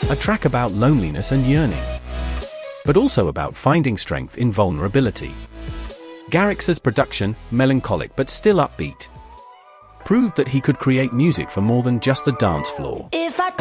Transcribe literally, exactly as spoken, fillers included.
a track about loneliness and yearning, but also about finding strength in vulnerability. Garrix's production, melancholic but still upbeat, proved that he could create music for more than just the dance floor. If I